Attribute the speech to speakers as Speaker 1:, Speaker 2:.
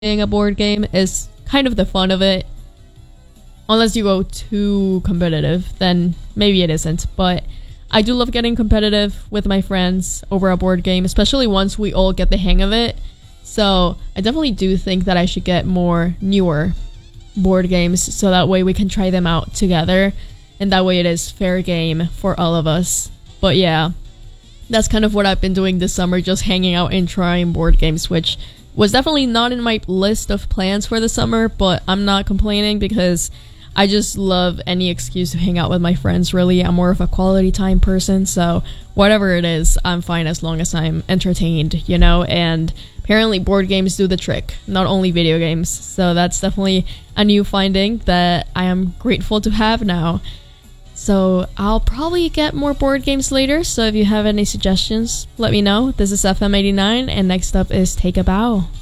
Speaker 1: a board game is kind of the fun of it. Unless you go too competitive, then maybe it isn't. But I do love getting competitive with my friends over a board game, especially once we all get the hang of it. So I definitely do think that I should get more newer board games so that way we can try them out together, and that way it is fair game for all of us. But yeah, that's kind of what I've been doing this summer, just hanging out and trying board games, which was definitely not in my list of plans for the summer, but I'm not complaining because I just love any excuse to hang out with my friends, really. I'm more of a quality time person, so whatever it is, I'm fine as long as I'm entertained, you know? And apparently board games do the trick, not only video games. So that's definitely a new finding that I am grateful to have now. So I'll probably get more board games later, so if you have any suggestions, let me know. This is FM89, and next up is Take a Bow.